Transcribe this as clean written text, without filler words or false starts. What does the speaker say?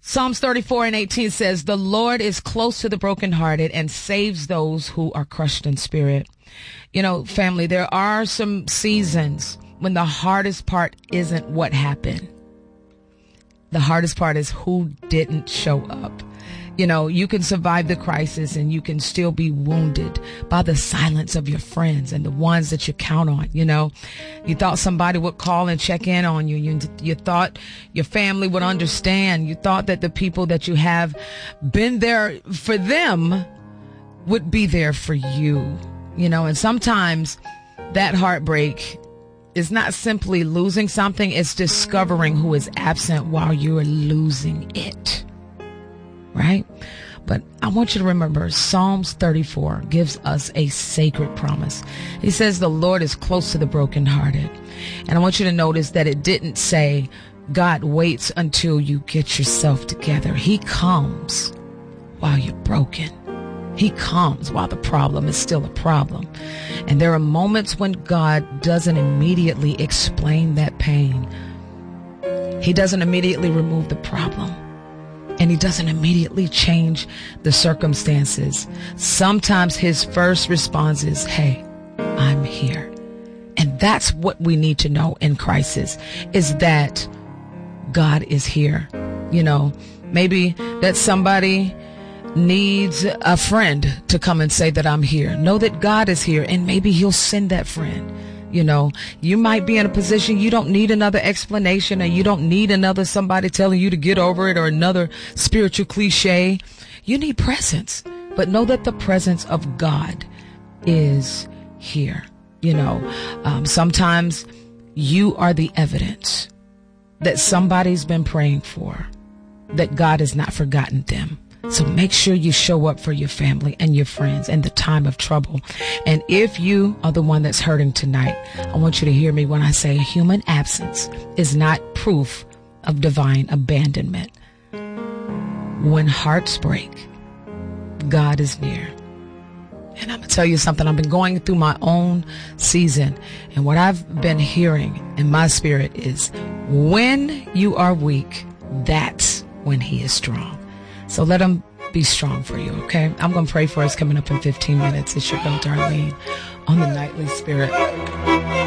Psalms 34:18 says, the Lord is close to the brokenhearted and saves those who are crushed in spirit. You know, family, there are some seasons when the hardest part isn't what happened. The hardest part is who didn't show up. You know, you can survive the crisis and you can still be wounded by the silence of your friends and the ones that you count on. You know, you thought somebody would call and check in on you. You thought your family would understand. You thought that the people that you have been there for them would be there for you. You know, and sometimes that heartbreak is not simply losing something. It's discovering who is absent while you're losing it. Right? But I want you to remember Psalms 34 gives us a sacred promise. He says the Lord is close to the brokenhearted. And I want you to notice that it didn't say God waits until you get yourself together. He comes while you're broken. He comes while the problem is still a problem. And there are moments when God doesn't immediately explain that pain. He doesn't immediately remove the problem. And he doesn't immediately change the circumstances. Sometimes his first response is, hey, I'm here. And that's what we need to know in crisis, is that God is here. You know, maybe that somebody needs a friend to come and say that I'm here. Know that God is here, and maybe he'll send that friend. You know, you might be in a position you don't need another explanation, and you don't need another somebody telling you to get over it, or another spiritual cliche. You need presence, but know that the presence of God is here. You know, sometimes you are the evidence that somebody's been praying for, that God has not forgotten them. So make sure you show up for your family and your friends in the time of trouble. And if you are the one that's hurting tonight, I want you to hear me when I say human absence is not proof of divine abandonment. When hearts break, God is near. And I'm going to tell you something. I've been going through my own season, and what I've been hearing in my spirit is, when you are weak, that's when he is strong. So let him be strong for you, okay? I'm going to pray for us coming up in 15 minutes. It's your girl, Darlene, on the Nightly Spirit.